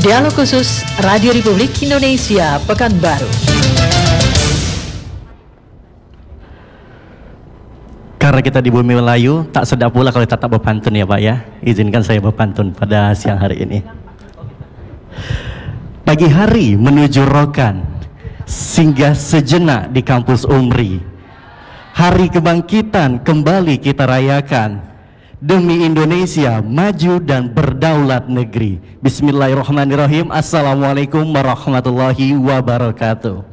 Dialog khusus Radio Republik Indonesia Pekanbaru. Karena kita di bumi Melayu, tak sedap pula kalau tak berpantun ya Pak ya. Izinkan saya berpantun pada siang hari ini. Pagi hari menuju Rokan, singgah sejenak di kampus Umri. Hari kebangkitan kembali kita rayakan, demi Indonesia maju dan berdaulat negeri. Bismillahirrahmanirrahim. Assalamualaikum warahmatullahi wabarakatuh.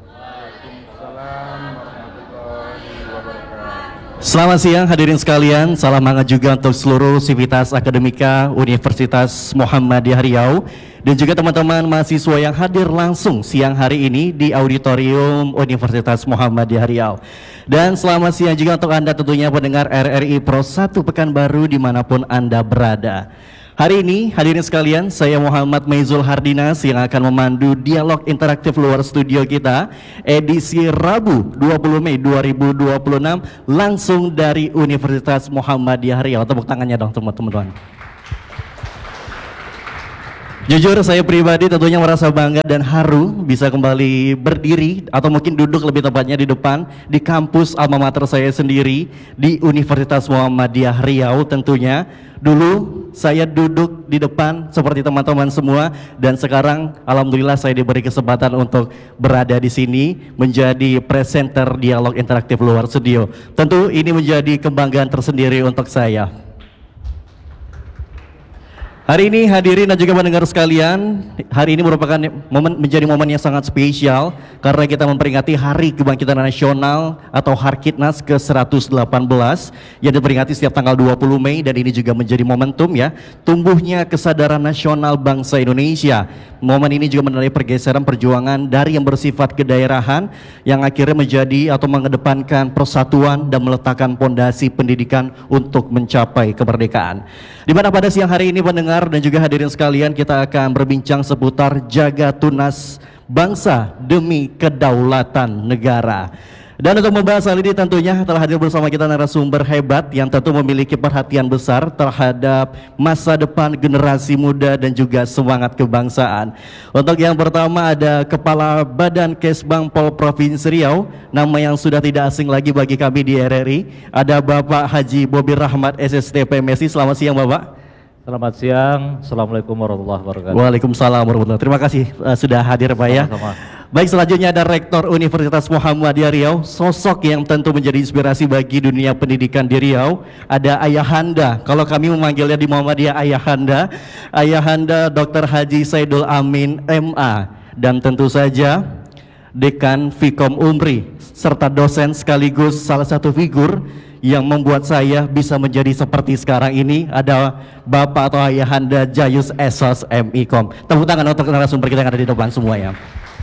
Selamat siang hadirin sekalian, salam hangat juga untuk seluruh sivitas akademika Universitas Muhammadiyah Riau dan juga teman-teman mahasiswa yang hadir langsung siang hari ini di Auditorium Universitas Muhammadiyah Riau. Dan selamat siang juga untuk Anda tentunya pendengar RRI Pro 1 Pekanbaru dimanapun Anda berada. Hari ini hadirin sekalian, saya Muhammad Maizul Hardinas yang akan memandu dialog interaktif luar studio kita edisi Rabu 20 Mei 2026 langsung dari Universitas Muhammadiyah Riau. Tepuk tangannya dong teman-teman. Jujur saya pribadi tentunya merasa bangga dan haru bisa kembali berdiri atau mungkin duduk lebih tepatnya di depan di kampus alma mater saya sendiri di Universitas Muhammadiyah Riau tentunya. Dulu saya duduk di depan seperti teman-teman semua dan sekarang alhamdulillah saya diberi kesempatan untuk berada di sini menjadi presenter dialog interaktif luar studio. Tentu ini menjadi kebanggaan tersendiri untuk saya. Hari ini hadirin dan juga pendengar sekalian, hari ini merupakan menjadi momen yang sangat spesial karena kita memperingati Hari Kebangkitan Nasional atau Harkitnas ke-118 yang diperingati setiap tanggal 20 Mei dan ini juga menjadi momentum ya tumbuhnya kesadaran nasional bangsa Indonesia. Momen ini juga menandai pergeseran perjuangan dari yang bersifat kedaerahan yang akhirnya menjadi atau mengedepankan persatuan dan meletakkan pondasi pendidikan untuk mencapai kemerdekaan. Di mana pada siang hari ini pendengar dan juga hadirin sekalian kita akan berbincang seputar jaga tunas bangsa demi kedaulatan negara. Dan untuk membahas hal ini tentunya telah hadir bersama kita narasumber hebat yang tentu memiliki perhatian besar terhadap masa depan generasi muda dan juga semangat kebangsaan. Untuk yang pertama ada Kepala Badan Kesbangpol Provinsi Riau, nama yang sudah tidak asing lagi bagi kami di RRI, ada Bapak Haji Bobi Rahmat SST PMSI. Selamat siang Bapak. Selamat siang, Assalamualaikum warahmatullahi wabarakatuh. Waalaikumsalam warahmatullahi wabarakatuh. Terima kasih sudah hadir Pak ya. Sama-sama. Baik, selanjutnya ada Rektor Universitas Muhammadiyah Riau, sosok yang tentu menjadi inspirasi bagi dunia pendidikan di Riau. Ada Ayahanda, kalau kami memanggilnya di Muhammadiyah Ayahanda Dr. Haji Saidul Amin MA. Dan tentu saja Dekan Fikom Umri, serta dosen sekaligus salah satu figur yang membuat saya bisa menjadi seperti sekarang ini, ada Bapak atau Ayahanda Jayus Esos MIKOM. Tepuk tangan untuk narasumber kita yang ada di depan semua ya.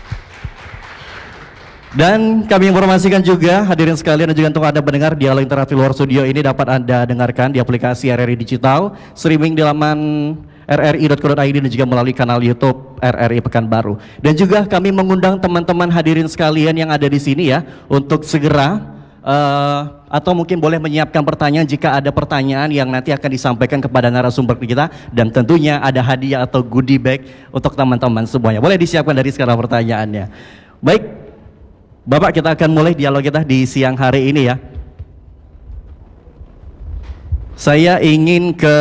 Dan kami informasikan juga hadirin sekalian dan juga untuk Anda pendengar dialog interaktif luar studio ini dapat Anda dengarkan di aplikasi RRI Digital, streaming di laman rri.co.id dan juga melalui kanal YouTube RRI Pekanbaru. Dan juga kami mengundang teman-teman hadirin sekalian yang ada di sini ya untuk segera atau mungkin boleh menyiapkan pertanyaan jika ada pertanyaan yang nanti akan disampaikan kepada narasumber kita dan tentunya ada hadiah atau goodie bag untuk teman-teman semuanya. Boleh disiapkan dari sekarang pertanyaannya. Baik, Bapak, kita akan mulai dialog kita di siang hari ini ya. Saya ingin ke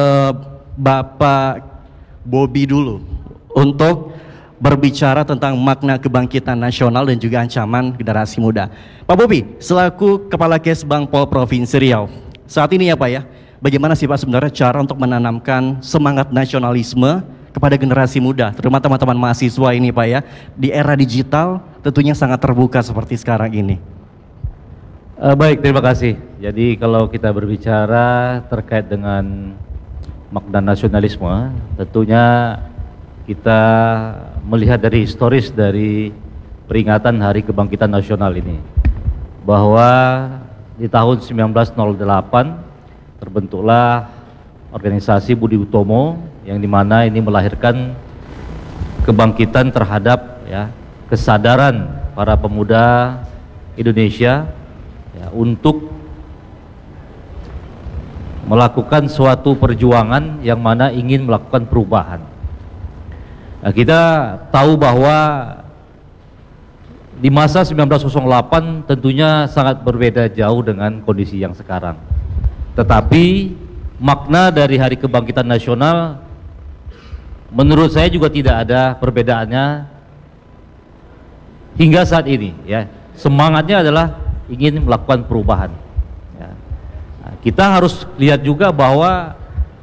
Bapak Bobi dulu untuk berbicara tentang makna kebangkitan nasional dan juga ancaman generasi muda. Pak Bobi, selaku Kepala Kesbangpol Provinsi Riau, saat ini ya Pak ya, bagaimana sih Pak sebenarnya cara untuk menanamkan semangat nasionalisme kepada generasi muda, terutama teman-teman mahasiswa ini Pak ya, di era digital tentunya sangat terbuka seperti sekarang ini. Baik, terima kasih. Jadi kalau kita berbicara terkait dengan makna nasionalisme, tentunya kita melihat dari historis dari peringatan Hari Kebangkitan Nasional ini, bahwa di tahun 1908 terbentuklah organisasi Budi Utomo yang dimana ini melahirkan kebangkitan terhadap ya kesadaran para pemuda Indonesia ya, untuk melakukan suatu perjuangan yang mana ingin melakukan perubahan. Nah, kita tahu bahwa di masa 1908 tentunya sangat berbeda jauh dengan kondisi yang sekarang. Tetapi makna dari Hari Kebangkitan Nasional menurut saya juga tidak ada perbedaannya hingga saat ini, ya. Semangatnya adalah ingin melakukan perubahan, ya. Nah, kita harus lihat juga bahwa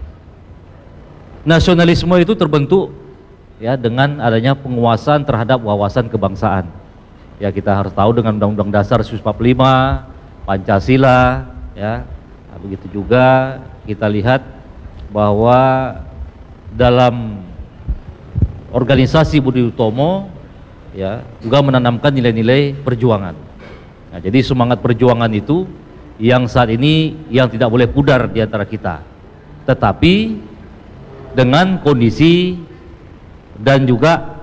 nasionalisme itu terbentuk, ya, dengan adanya penguasaan terhadap wawasan kebangsaan. Ya, kita harus tahu dengan Undang-Undang Dasar 1945, Pancasila, ya. Nah, begitu juga kita lihat bahwa dalam organisasi Budi Utomo, ya, juga menanamkan nilai-nilai perjuangan. Nah, jadi semangat perjuangan itu yang saat ini yang tidak boleh pudar di antara kita. Tetapi dengan kondisi dan juga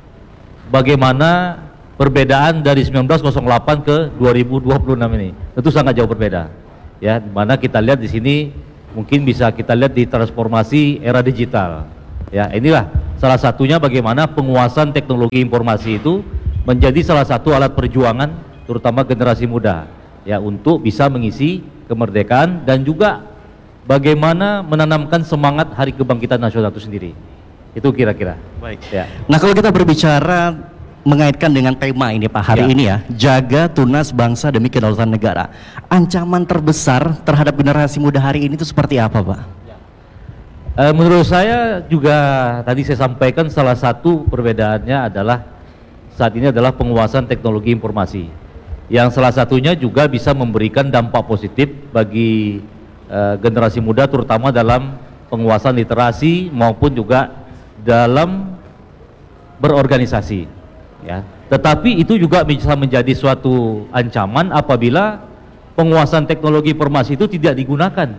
bagaimana perbedaan dari 1908 ke 2026 ini tentu sangat jauh berbeda. Ya, dimana kita lihat di sini mungkin bisa kita lihat di transformasi era digital. Ya, inilah salah satunya bagaimana penguasaan teknologi informasi itu menjadi salah satu alat perjuangan terutama generasi muda, ya, untuk bisa mengisi kemerdekaan dan juga bagaimana menanamkan semangat Hari Kebangkitan Nasional itu sendiri. Itu kira-kira. Baik. Ya. Nah, kalau kita berbicara mengaitkan dengan tema ini Pak hari ini, ya, jaga tunas bangsa demi kedaulatan negara. Ancaman terbesar terhadap generasi muda hari ini itu seperti apa, Pak? Menurut saya juga tadi saya sampaikan salah satu perbedaannya adalah saat ini adalah penguasaan teknologi informasi yang salah satunya juga bisa memberikan dampak positif bagi generasi muda terutama dalam penguasaan literasi maupun juga dalam berorganisasi, ya. Tetapi itu juga bisa menjadi suatu ancaman apabila penguasaan teknologi informasi itu tidak digunakan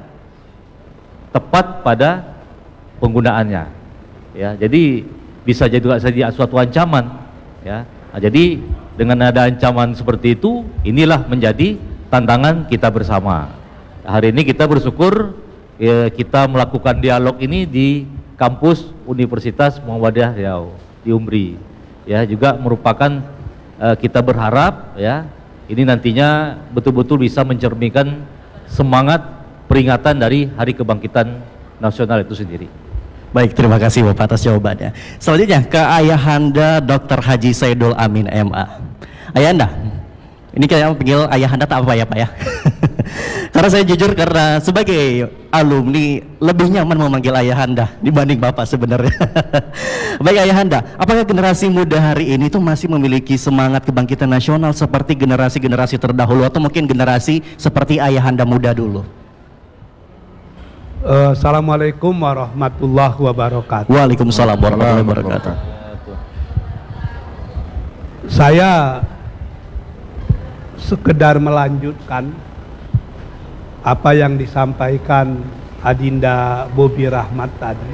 tepat pada penggunaannya, ya. Jadi bisa jadi suatu ancaman, ya. Nah, jadi dengan ada ancaman seperti itu, inilah menjadi tantangan kita bersama. Hari ini kita bersyukur, ya, kita melakukan dialog ini di kampus Universitas Muhammadiyah Riau di UMRI, ya, juga merupakan kita berharap, ya, ini nantinya betul-betul bisa mencerminkan semangat peringatan dari Hari Kebangkitan Nasional itu sendiri. Baik, terima kasih Bapak atas jawabannya. Selanjutnya ke Ayahanda Dr. Haji Saidul Amin MA. Ayahanda, ini kayak panggil Ayahanda tak apa ya Pak ya? Karena saya jujur, karena sebagai alumni lebih nyaman memanggil Ayahanda dibanding Bapak sebenarnya. Baik Ayahanda, apakah generasi muda hari ini itu masih memiliki semangat kebangkitan nasional seperti generasi-generasi terdahulu atau mungkin generasi seperti Ayahanda muda dulu? Assalamualaikum warahmatullahi wabarakatuh. Waalaikumsalam warahmatullahi wabarakatuh. Saya sekedar melanjutkan apa yang disampaikan Adinda Bobi Rahmat tadi.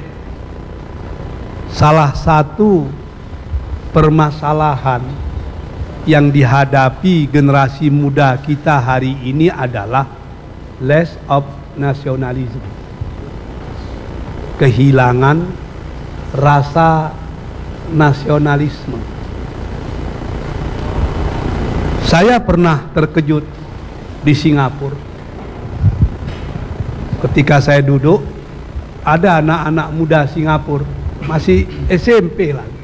Salah satu permasalahan yang dihadapi generasi muda kita hari ini adalah less of nationalism. Kehilangan rasa nasionalisme. Saya pernah terkejut di Singapura. Ketika saya duduk, ada anak-anak muda Singapura, masih SMP lagi.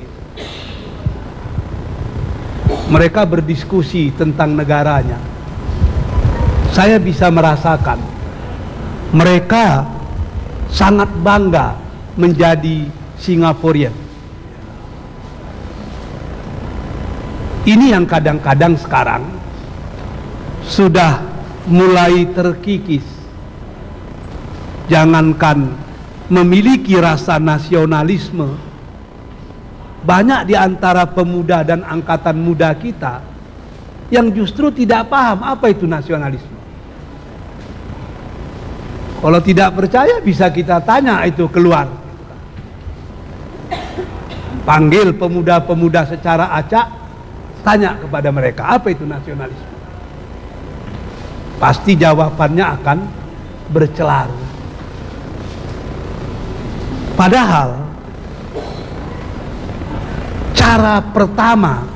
Mereka berdiskusi tentang negaranya. Saya bisa merasakan mereka sangat bangga menjadi Singaporean. Ini yang kadang-kadang sekarang sudah mulai terkikis. Jangankan memiliki rasa nasionalisme, banyak di antara pemuda dan angkatan muda kita yang justru tidak paham apa itu nasionalisme. Kalau tidak percaya bisa kita tanya itu keluar. Panggil pemuda-pemuda secara acak, tanya kepada mereka apa itu nasionalisme. Pasti jawabannya akan bercelaru. Padahal cara pertama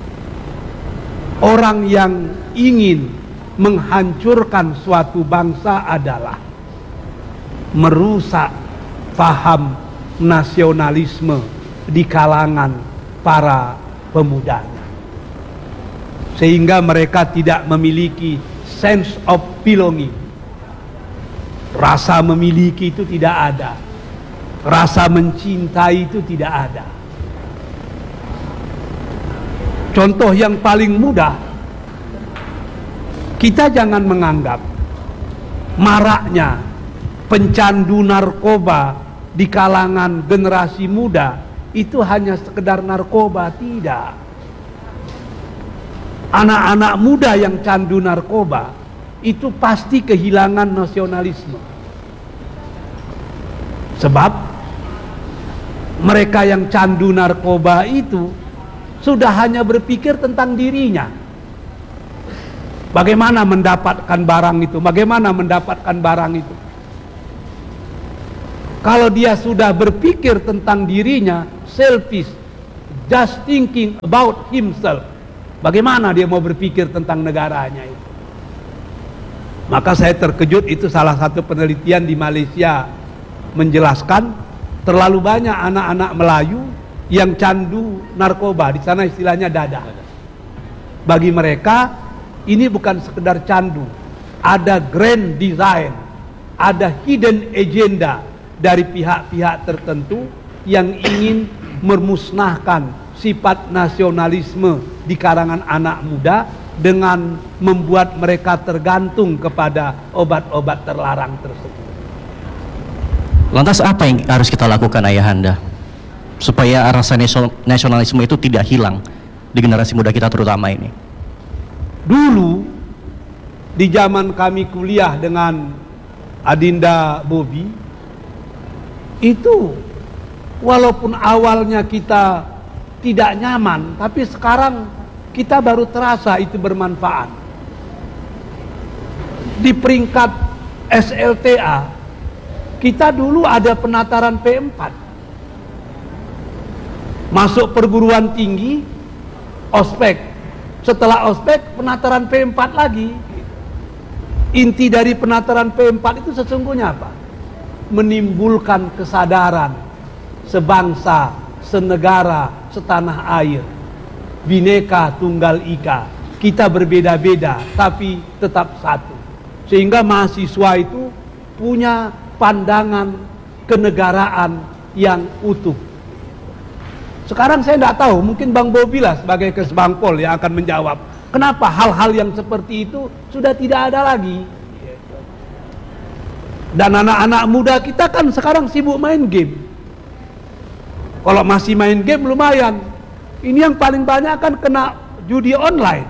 orang yang ingin menghancurkan suatu bangsa adalah merusak faham nasionalisme di kalangan para pemudanya, sehingga mereka tidak memiliki sense of belonging. Rasa memiliki itu tidak ada, rasa mencintai itu tidak ada. Contoh yang paling mudah, kita jangan menganggap maraknya pencandu narkoba di kalangan generasi muda itu hanya sekedar narkoba. Tidak. Anak-anak muda yang candu narkoba itu pasti kehilangan nasionalisme. Sebab mereka yang candu narkoba itu sudah hanya berpikir tentang dirinya. Bagaimana mendapatkan barang itu? Bagaimana mendapatkan barang itu? Kalau dia sudah berpikir tentang dirinya, selfish, just thinking about himself, bagaimana dia mau berpikir tentang negaranya itu? Maka saya terkejut, itu salah satu penelitian di Malaysia menjelaskan terlalu banyak anak-anak Melayu yang candu narkoba. Di sana istilahnya dadah. Bagi mereka ini bukan sekedar candu, ada grand design, ada hidden agenda dari pihak-pihak tertentu yang ingin memusnahkan sifat nasionalisme di kalangan anak muda dengan membuat mereka tergantung kepada obat-obat terlarang tersebut. Lantas apa yang harus kita lakukan, Ayahanda, supaya rasa nasionalisme itu tidak hilang di generasi muda kita terutama ini? Dulu di zaman kami kuliah dengan Adinda Bobby, itu walaupun awalnya kita tidak nyaman, tapi sekarang kita baru terasa itu bermanfaat. Di peringkat SLTA, kita dulu ada penataran P4. Masuk perguruan tinggi, ospek. Setelah ospek, penataran P4 lagi. Inti dari penataran P4 itu sesungguhnya apa? Menimbulkan kesadaran sebangsa, senegara, setanah air. Bhinneka Tunggal Ika, kita berbeda-beda tapi tetap satu, sehingga mahasiswa itu punya pandangan kenegaraan yang utuh. Sekarang saya tidak tahu, mungkin Bang Bobby lah sebagai Kesbangpol yang akan menjawab kenapa hal-hal yang seperti itu sudah tidak ada lagi. Dan anak-anak muda kita kan sekarang sibuk main game. Kalau masih main game lumayan. Ini yang paling banyak kan kena judi online.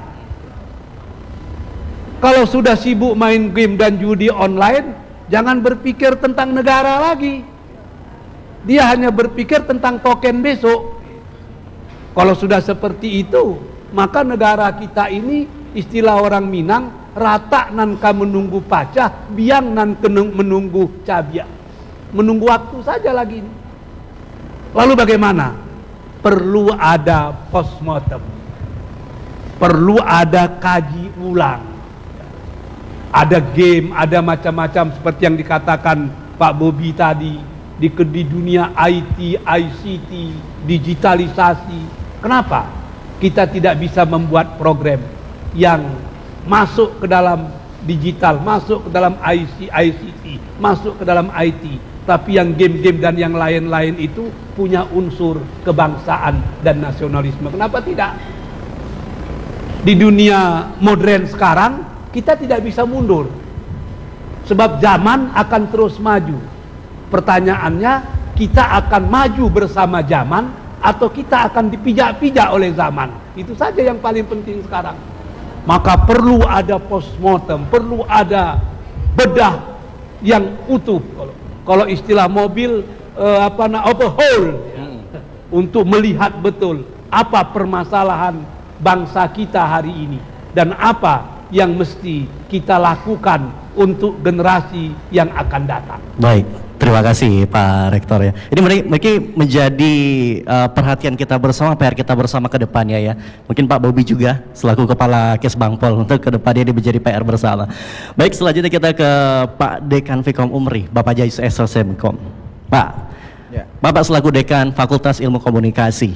Kalau sudah sibuk main game dan judi online, jangan berpikir tentang negara lagi. Dia hanya berpikir tentang token besok. Kalau sudah seperti itu, maka negara kita ini, istilah orang Minang, rata nan ka menunggu pacah, biang nan menunggu cabiak. Menunggu waktu saja lagi ini. Lalu bagaimana? Perlu ada postmortem, perlu ada kaji ulang, ada game, ada macam-macam seperti yang dikatakan Pak Bobby tadi di dunia IT, ICT, digitalisasi. Kenapa kita tidak bisa membuat program yang masuk ke dalam digital, masuk ke dalam ICT, masuk ke dalam IT? Tapi yang game-game dan yang lain-lain itu punya unsur kebangsaan dan nasionalisme. Kenapa tidak? Di dunia modern sekarang kita tidak bisa mundur, sebab zaman akan terus maju. Pertanyaannya, kita akan maju bersama zaman atau kita akan dipijak-pijak oleh zaman? Itu saja yang paling penting sekarang. Maka perlu ada postmortem, perlu ada bedah yang utuh. Kalau istilah mobil overhaul, untuk melihat betul apa permasalahan bangsa kita hari ini dan apa yang mesti kita lakukan untuk generasi yang akan datang. Baik, terima Terima kasih Pak Rektor ya. Ini mungkin menjadi perhatian kita bersama, PR kita bersama ke depannya ya. Mungkin Pak Bobi juga selaku Kepala Kesbangpol untuk ke depannya ini menjadi PR bersama. Baik, selanjutnya kita ke Pak Dekan Vkom Umri, Bapak Jayus SLSMkom. Pak, Ya. Bapak selaku Dekan Fakultas Ilmu Komunikasi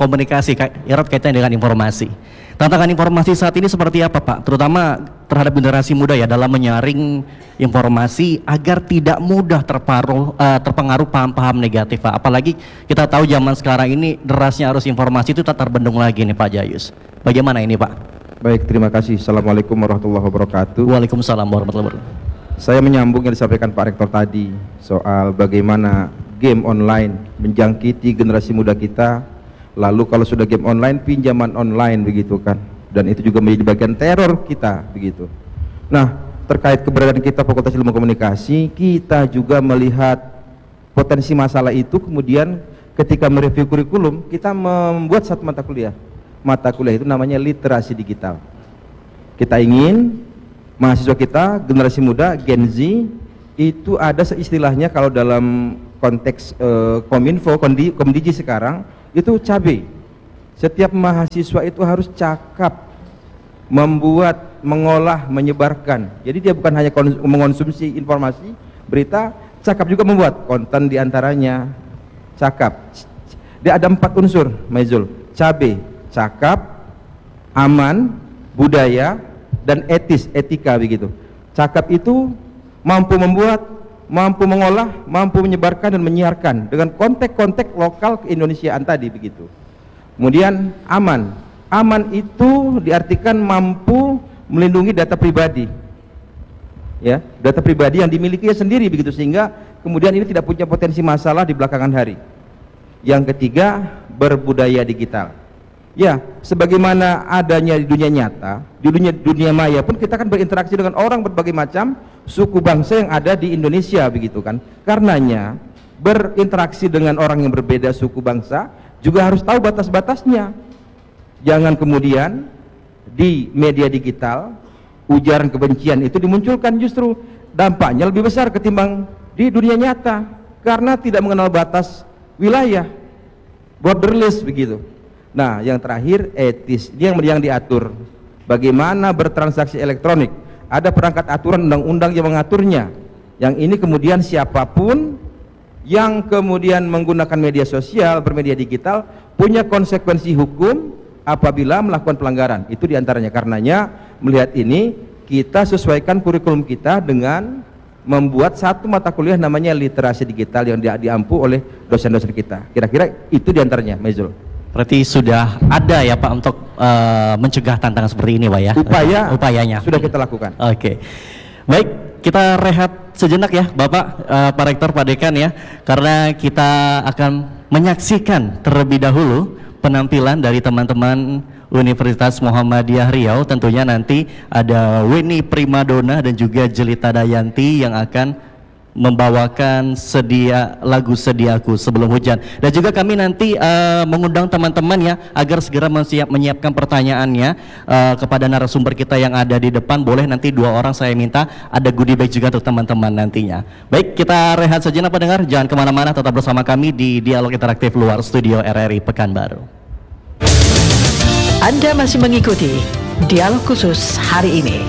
erat kaitannya dengan informasi. Tantangan informasi saat ini seperti apa Pak? Terutama terhadap generasi muda ya dalam menyaring informasi agar tidak mudah terpengaruh paham-paham negatif Pak. Apalagi kita tahu zaman sekarang ini derasnya arus informasi itu tak terbendung lagi nih Pak Jayus. Bagaimana ini Pak? Baik, terima kasih. Assalamualaikum warahmatullahi wabarakatuh. Waalaikumsalam warahmatullahi wabarakatuh. Saya menyambung yang disampaikan Pak Rektor tadi soal bagaimana game online menjangkiti generasi muda kita. Lalu kalau sudah game online, pinjaman online begitu kan. Dan itu juga menjadi bagian teror kita begitu. Nah, terkait keberadaan kita Fakultas Ilmu Komunikasi, kita juga melihat potensi masalah itu. Kemudian ketika mereview kurikulum, kita membuat satu mata kuliah. Mata kuliah itu namanya literasi digital. Kita ingin mahasiswa kita, generasi muda, Gen Z, itu ada seistilahnya kalau dalam konteks Kominfo, Komdigi sekarang, itu cabai. Setiap mahasiswa itu harus cakap, membuat, mengolah, menyebarkan. Jadi dia bukan hanya mengonsumsi informasi, berita, cakap juga membuat konten diantaranya. Cakap. Dia ada 4 unsur, Maizul. Cabai, cakap, aman, budaya, dan etis, etika begitu. Cakap itu mampu membuat, mampu mengolah, mampu menyebarkan dan menyiarkan dengan konteks-konteks lokal keindonesiaan tadi begitu. Kemudian aman. Aman itu diartikan mampu melindungi data pribadi. Ya, data pribadi yang dimilikinya sendiri begitu, sehingga kemudian ini tidak punya potensi masalah di belakangan hari. Yang ketiga, berbudaya digital. Ya, sebagaimana adanya di dunia nyata, di dunia maya pun kita kan berinteraksi dengan orang berbagai macam suku bangsa yang ada di Indonesia begitu kan. Karenanya berinteraksi dengan orang yang berbeda suku bangsa juga harus tahu batas-batasnya. Jangan kemudian di media digital ujaran kebencian itu dimunculkan, justru dampaknya lebih besar ketimbang di dunia nyata karena tidak mengenal batas wilayah, borderless begitu. Nah, yang terakhir etis, ini yang diatur. Bagaimana bertransaksi elektronik? Ada perangkat aturan undang-undang yang mengaturnya. Yang ini kemudian siapapun yang kemudian menggunakan media sosial, bermedia digital, punya konsekuensi hukum apabila melakukan pelanggaran. Itu diantaranya. Karenanya melihat ini kita sesuaikan kurikulum kita dengan membuat satu mata kuliah namanya literasi digital yang diampu oleh dosen-dosen kita. Kira-kira itu diantaranya, Maizul. Berarti sudah ada ya Pak untuk mencegah tantangan seperti ini Pak ya? Upayanya sudah kita lakukan. Oke. Baik, kita rehat sejenak ya Bapak, Pak Rektor, Pak Dekan ya, karena kita akan menyaksikan terlebih dahulu penampilan dari teman-teman Universitas Muhammadiyah Riau. Tentunya nanti ada Weni Primadona dan juga Jelita Dayanti yang akan membawakan lagu Sediaku Sebelum Hujan. Dan juga kami nanti mengundang teman-teman ya agar segera menyiapkan pertanyaannya kepada narasumber kita yang ada di depan. Boleh nanti 2 orang saya minta ada goodie bag juga untuk teman-teman nantinya. Baik, kita rehat sejenak pendengar, jangan kemana-mana, tetap bersama kami di Dialog Interaktif luar studio RRI Pekanbaru. Anda masih mengikuti dialog khusus hari ini.